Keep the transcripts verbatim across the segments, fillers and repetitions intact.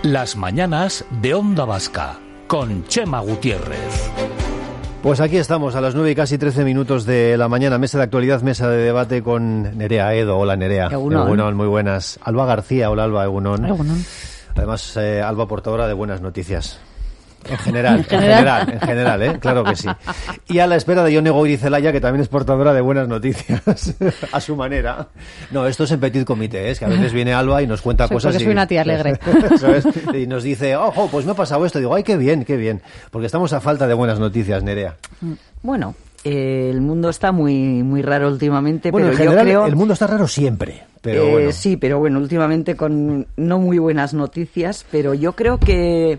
Las mañanas de Onda Vasca, con Chema Gutiérrez. Pues aquí estamos a las nueve y casi trece minutos de la mañana, mesa de actualidad, mesa de debate con Nerea Edo. Hola Nerea. Egunon. Egunon, muy buenas. Alba García, hola Alba, Egunon. Egunon. Además, eh, Alba, portadora de buenas noticias. En general, en general, en general, ¿eh? Claro que sí. Y a la espera de Yone Goirizelaya, que también es portadora de buenas noticias, a su manera. No, esto es en petit comité, ¿eh? Es que a veces viene Alba y nos cuenta soy cosas porque y... soy una tía alegre. ¿Sabes? Y nos dice, ojo, pues me ha pasado esto. Digo, ay, qué bien, qué bien. Porque estamos a falta de buenas noticias, Nerea. Bueno, eh, el mundo está muy muy raro últimamente, bueno, pero en general, yo creo... el mundo está raro siempre. Pero eh, bueno. Sí, pero bueno, últimamente con no muy buenas noticias, pero yo creo que...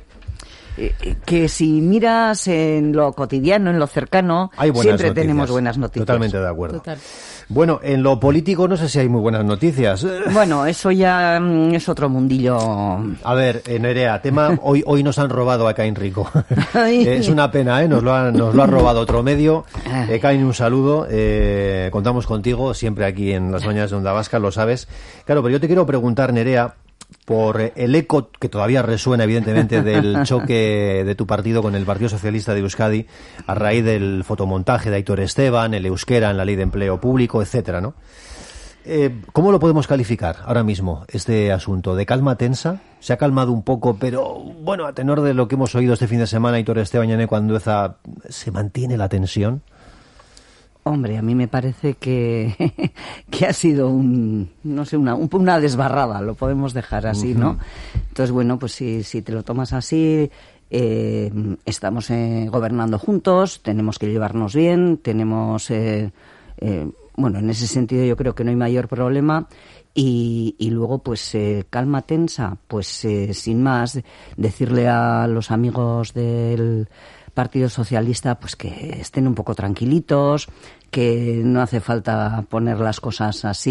que si miras en lo cotidiano, en lo cercano, siempre noticias. Tenemos buenas noticias. Totalmente de acuerdo. Total. Bueno, en lo político no sé si hay muy buenas noticias. Bueno, eso ya mm, es otro mundillo. A ver, eh, Nerea, tema, hoy hoy nos han robado a Caín Rico. eh, es una pena, ¿eh? Nos lo ha, nos lo ha robado otro medio. Eh, Caín, un saludo. Eh, contamos contigo siempre aquí en las mañanas de Onda Vasca, lo sabes. Claro, pero yo te quiero preguntar, Nerea, por el eco que todavía resuena evidentemente del choque de tu partido con el Partido Socialista de Euskadi a raíz del fotomontaje de Aitor Esteban, el euskera en la ley de empleo público, etcétera, ¿no? Eh, ¿Cómo lo podemos calificar ahora mismo este asunto? ¿De calma tensa? ¿Se ha calmado un poco? Pero, bueno, a tenor de lo que hemos oído este fin de semana, Aitor Esteban y Eneko Andueza, ¿se mantiene la tensión? Hombre, a mí me parece que, que ha sido un, no sé, una, una desbarrada, lo podemos dejar así, ¿no? Entonces, bueno, pues si, si te lo tomas así, eh, estamos eh, gobernando juntos, tenemos que llevarnos bien, tenemos, eh, eh, bueno, en ese sentido yo creo que no hay mayor problema. Y, y luego, pues, eh, calma tensa, pues, eh, sin más, decirle a los amigos del Partido Socialista, pues, que estén un poco tranquilitos, que no hace falta poner las cosas así